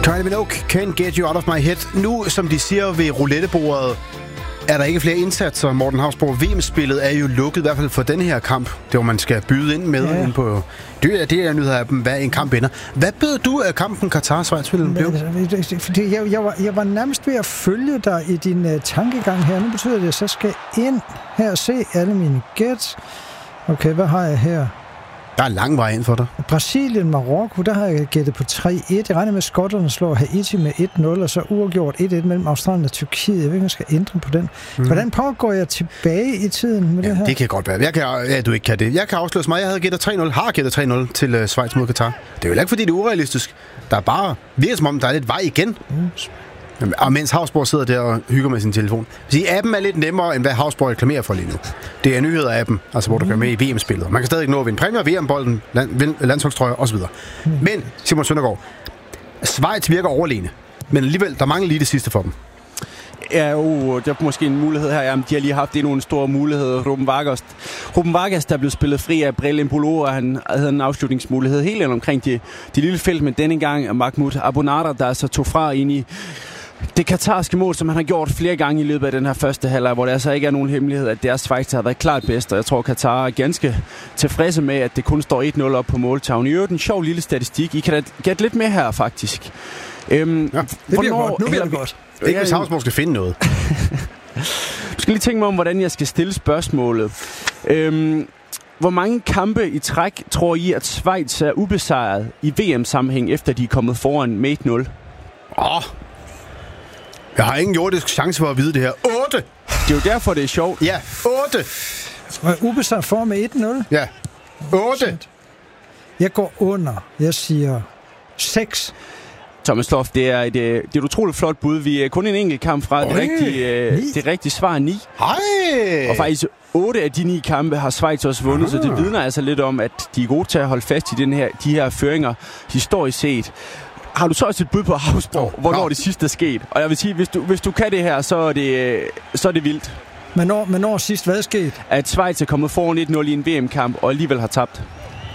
Kylie Minogue, Can't Get You Out of My Head. Nu, som de siger ved roulettebordet, er der ikke flere indsatser. Morten Hausborg, VM-spillet er jo lukket, i hvert fald for denne her kamp. Det hvor man skal byde ind med ind på. Det er nyheder af dem, hvad en kamp ender. Hvad bød du af kampen Qatar-Schweiz blev? Jeg var nærmest ved at følge dig i din tankegang her. Nu betyder det, at jeg så skal ind her og se alle mine gæt. Okay, hvad har jeg her? Der er lang vej ind for dig. Brasilien, Marokko, der har jeg gættet på 3-1. Jeg regner med, at skotterne slår Haiti med 1-0, og så uafgjort 1-1 mellem Australien og Tyrkiet. Jeg ved ikke, om jeg skal ændre på den. Hvordan pågår jeg tilbage i tiden med det her? Det kan godt være. Du ikke kan det. Jeg kan afsløre mig, jeg havde gættet 3-0, har gættet 3-0 til Schweiz mod Qatar. Det er jo ikke, fordi det er urealistisk. Der er bare virker som om, der er lidt vej igen. Og mens Hausborg sidder der og hygger med sin telefon. Så appen er lidt nemmere, end hvad Hausborg reklamerer for lige nu. Det er nyheder af appen, altså hvor du kan med i VM-spillet. Man kan stadig nå at vinde præmier, VM-bolden, landsholdstrøjer osv. Men, Simon Søndergaard, Schweiz virker overlegne. Men alligevel, der mangler lige det sidste for dem. Ja, der er måske en mulighed her. Jamen, de har lige haft nogle store muligheder. Ruben Vargas, der blev spillet fri af Brelin Polo, og han havde en afslutningsmulighed helt omkring det lille felt, men denne gang Mahmoud Abonara, der altså tog fra ind i det katarske mål, som han har gjort flere gange i løbet af den her første halvleg, hvor der altså ikke er nogen hemmelighed, at deres Schweiz har været klart bedst, og jeg tror, Qatar er ganske tilfredse med, at det kun står 1-0 op på måltavlen. I øvrigt en sjov lille statistik. I kan da gætte lidt mere her, faktisk. Det bliver godt. Nu bliver det godt. Ikke hvis Hausborg skal finde noget. Du skal lige tænke mig om, hvordan jeg skal stille spørgsmålet. Hvor mange kampe i træk tror I, at Schweiz er ubesejret i VM-sammenhæng, efter de er kommet foran med 1-0? Jeg har ingen jordisk chance for at vide det her. 8! Det er jo derfor, det er sjovt. Ja, 8! Og ubesejret foran med 1-0? Ja, 8! Jeg går under. Jeg siger 6. Thomas Loff, det er et utroligt flot bud. Vi er kun en enkelt kamp fra det rigtige svar 9. Hej! Og faktisk 8 af de 9 kampe har Schweiz også vundet, så det vidner altså lidt om, at de er gode til at holde fast i de her føringer historisk set. Har du så også et bud på Hausborg, hvornår det sidste er sket? Og jeg vil sige, hvis du kan det her, så er det vildt. Men når sidst hvad er sket? At Schweiz er kommet foran 1-0 i en VM-kamp, og alligevel har tabt.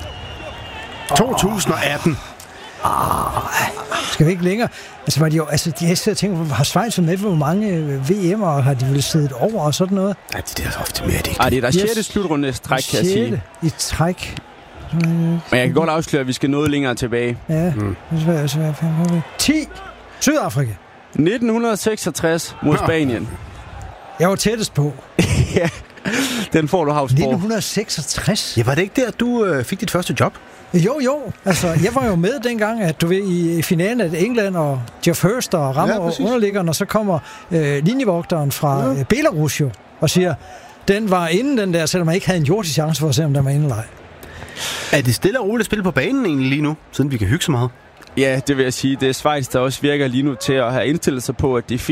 2018. Skal vi ikke længere? Altså, var de jo, jeg tænker, har Schweiz med for hvor mange VM'er, og har de vel siddet over og sådan noget? Ja, det er ofte mere det. Det er der 6. slutrundes træk, kan jeg sige. I træk. Men jeg kan godt afsløre, at vi skal noget længere tilbage. Ja, 10. Sydafrika. 1966 mod Spanien. Jeg var tættest på. Ja, den får du, Hausborg. 1966? Ja, var det ikke der, du fik dit første job? Jo. Altså, jeg var jo med dengang, at du ved, i finalen af England, og Jeff Hurst og rammer underliggeren, og så kommer linjevogteren fra Belarus jo, og siger, den var inden den der, selvom man ikke havde en jordisk chance for at se, om den var inden. Er det stille og roligt spil på banen egentlig lige nu, siden vi kan hygge så meget? Ja, det vil jeg sige. Det er Schweiz, der også virker lige nu til at have indstillet sig på, at det er